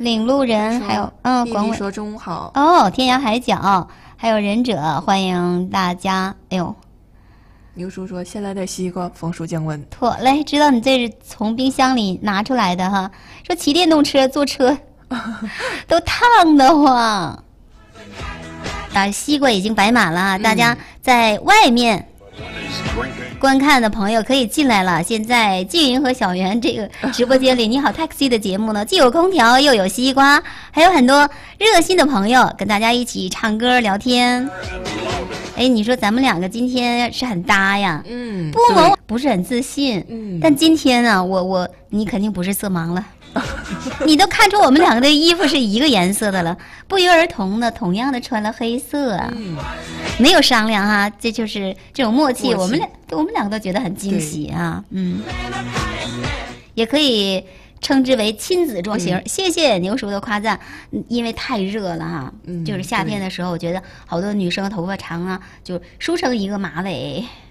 领路人，还有广伟说中午好哦，天涯海角，还有忍者，欢迎大家。哎呦， 牛叔说先来点西瓜，风暑降温。 妥嘞，知道你这是从冰箱里拿出来的哈。说骑电动车坐车都烫得慌。西瓜已经摆满了，大家在外面观看的朋友可以进来了。现在静云和小袁这个直播间里，你好 Taxi 的节目呢，既有空调又有西瓜，还有很多热心的朋友跟大家一起唱歌聊天。哎，你说咱们两个今天是很搭呀，不萌不是很自信，但今天呢，你肯定不是色盲了。你都看出我们两个的衣服是一个颜色的了，不约而同的同样的穿了黑色啊，没有商量哈，这就是这种默契，我们两个都觉得很惊喜啊，也可以称之为亲子装型。谢谢牛叔的夸赞，因为太热了哈，就是夏天的时候，我觉得好多女生头发长啊，就梳成一个马尾，